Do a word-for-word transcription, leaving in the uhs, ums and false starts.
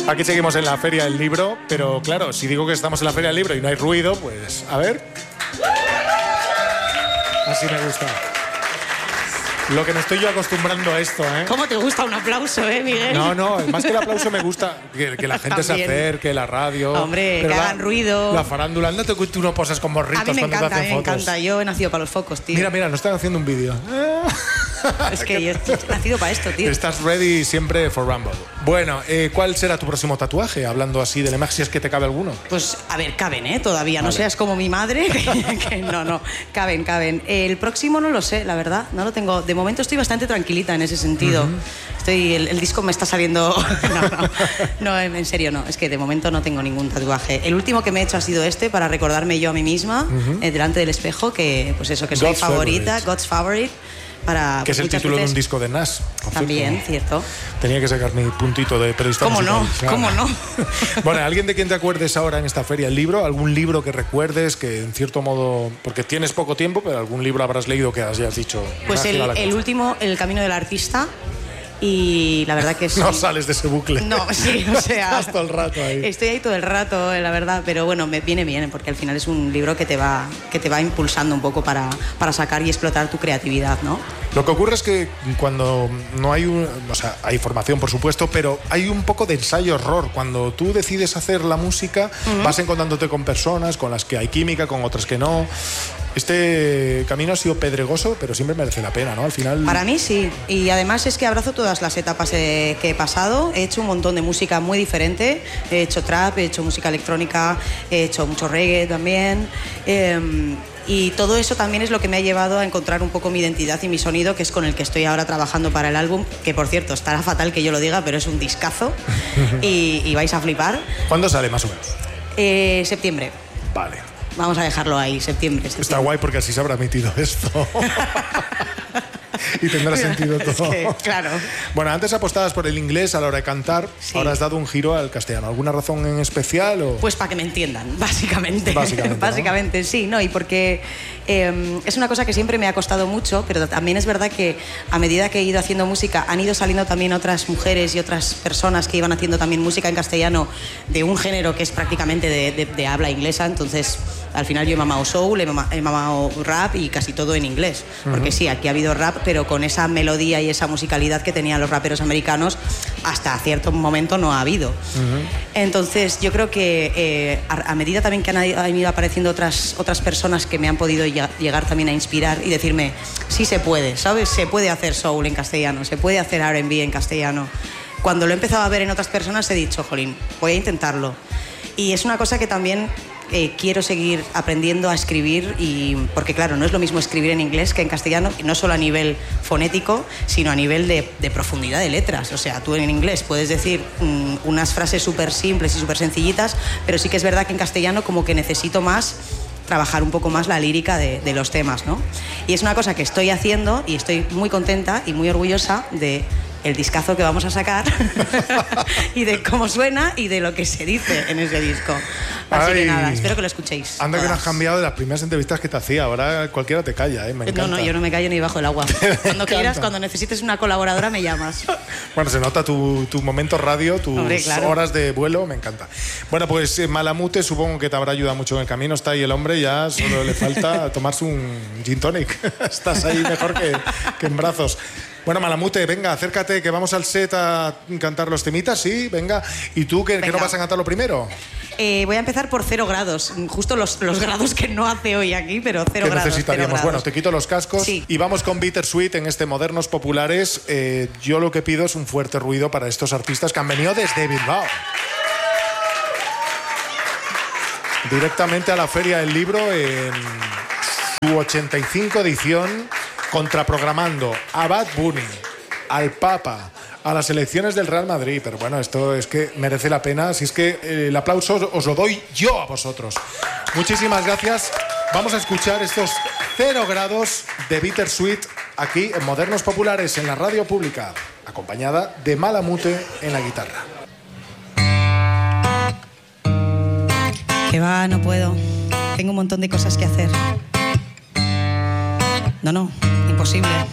Aquí seguimos en la Feria del Libro, pero claro, si digo que estamos en la Feria del Libro y no hay ruido, pues a ver. Así me gusta. Lo que me estoy yo acostumbrando a esto, ¿eh? ¿Cómo te gusta un aplauso, eh, Miguel? No, no, más que el aplauso me gusta que, que la gente se acerque, la radio. Hombre, pero que la, hagan ruido. La farándula, anda tú, tú no posas con morritos a mí me cuando encanta, te hacen me fotos. encanta. Yo he nacido para los focos, tío. Mira, mira, nos están haciendo un vídeo. Es que yo he nacido para esto, tío. Estás ready siempre for Rumble. Bueno, eh, ¿cuál será tu próximo tatuaje? Hablando así del Emax, si es que te cabe alguno. Pues, a ver, caben, ¿eh? Todavía. Vale. No seas como mi madre. Que, que no, no. Caben, caben. El próximo no lo sé, la verdad. No lo tengo. De momento estoy bastante tranquilita en ese sentido. Uh-huh. Estoy, el, el disco me está saliendo... No, no. No, en serio, no. Es que de momento no tengo ningún tatuaje. El último que me he hecho ha sido este, para recordarme yo a mí misma, uh-huh. eh, delante del espejo, que, pues eso, que soy God's favorita, favorite. God's Favorite. Para, que es el título veces... de un disco de Nas. También, cierto. Tenía que sacar mi puntito de periodista ¿Cómo musical. no? Claro. ¿Cómo no? Bueno, ¿alguien de quien te acuerdes ahora en esta feria? ¿El libro? ¿Algún libro que recuerdes que en cierto modo... Porque tienes poco tiempo, pero algún libro habrás leído que hayas dicho... Pues el, el último, El camino del artista. Y la verdad que sí. No sales de ese bucle. No, sí, o sea... Estás todo el rato ahí. Estoy ahí todo el rato, la verdad, pero bueno, me viene bien, porque al final es un libro que te va, que te va impulsando un poco para, para sacar y explotar tu creatividad, ¿no? Lo que ocurre es que cuando no hay un... O sea, hay formación, por supuesto, pero hay un poco de ensayo-error. Cuando tú decides hacer la música, uh-huh. vas encontrándote con personas con las que hay química, con otras que no... Este camino ha sido pedregoso, pero siempre merece la pena, ¿no? Al final... Para mí sí, y además es que abrazo todas las etapas eh, que he pasado. He hecho un montón de música muy diferente. He hecho trap, he hecho música electrónica, he hecho mucho reggae también. Eh, y todo eso también es lo que me ha llevado a encontrar un poco mi identidad y mi sonido, que es con el que estoy ahora trabajando para el álbum, que por cierto, estará fatal que yo lo diga, pero es un discazo y, y vais a flipar. ¿Cuándo sale más o menos? Eh, septiembre. Vale. Vamos a dejarlo ahí, septiembre, septiembre. Está guay porque así se habrá emitido esto. Y tendrá sentido todo. Es que, claro. Bueno, antes apostabas por el inglés a la hora de cantar, sí. Ahora has dado un giro al castellano. ¿Alguna razón en especial? O? Pues para que me entiendan, básicamente. Básicamente, ¿no? Básicamente sí, ¿no? Y porque eh, es una cosa que siempre me ha costado mucho, pero también es verdad que a medida que he ido haciendo música, han ido saliendo también otras mujeres y otras personas que iban haciendo también música en castellano de un género que es prácticamente de, de, de habla inglesa, entonces... Al final yo he mamado soul, he mamado, he mamado rap y casi todo en inglés. Uh-huh. Porque sí, aquí ha habido rap, pero con esa melodía y esa musicalidad que tenían los raperos americanos, hasta cierto momento no ha habido. Uh-huh. Entonces yo creo que eh, a, a medida también que han, han ido apareciendo otras, otras personas que me han podido ya, llegar también a inspirar y decirme, sí se puede, ¿sabes? Se puede hacer soul en castellano, se puede hacer R and B en castellano. Cuando lo he empezado a ver en otras personas he dicho, jolín, voy a intentarlo. Y es una cosa que también... Eh, quiero seguir aprendiendo a escribir y porque claro, no es lo mismo escribir en inglés que en castellano, y no solo a nivel fonético, sino a nivel de, de profundidad de letras. O sea, tú en inglés puedes decir um, unas frases súper simples y súper sencillitas, pero sí que es verdad que en castellano como que necesito más trabajar un poco más la lírica de, de los temas, ¿no? Y es una cosa que estoy haciendo y estoy muy contenta y muy orgullosa de el discazo que vamos a sacar y de cómo suena y de lo que se dice en ese disco. Así Ay, que nada, espero que lo escuchéis. Anda todas. Que no has cambiado de las primeras entrevistas que te hacía. Ahora cualquiera te calla, ¿eh? Me encanta. No, no, yo no me callo ni bajo el agua. Cuando quieras, cuando necesites una colaboradora, me llamas. Bueno, se nota tu, tu momento radio, tus Hombre, claro. horas de vuelo, me encanta. Bueno, pues eh, Malamute supongo que te habrá ayudado mucho en el camino. Está ahí el hombre, ya solo le falta tomarse un gin tonic. Estás ahí mejor que, que en brazos. Bueno, Malamute, venga, acércate, que vamos al set a cantar los temitas, sí, venga. ¿Y tú qué, qué no vas a cantar lo primero? Eh, voy a empezar por cero grados, justo los, los grados que no hace hoy aquí, pero cero ¿Qué grados. necesitaríamos? Cero grados. Bueno, te quito los cascos sí. Y vamos con Bittersweet en este Modernos Populares. Eh, yo lo que pido es un fuerte ruido para estos artistas que han venido desde Bilbao. Directamente a la Feria del Libro en su ochenta y cinco edición, contraprogramando a Bad Bunny, al Papa, a las elecciones del Real Madrid. Pero bueno, esto es que merece la pena. Así es que eh, el aplauso os lo doy yo a vosotros. Muchísimas gracias. Vamos a escuchar estos cero grados de Bittersweet aquí en Modernos Populares, en la radio pública, acompañada de Malamute en la guitarra. Que va, no puedo. Tengo un montón de cosas que hacer. No, no, imposible.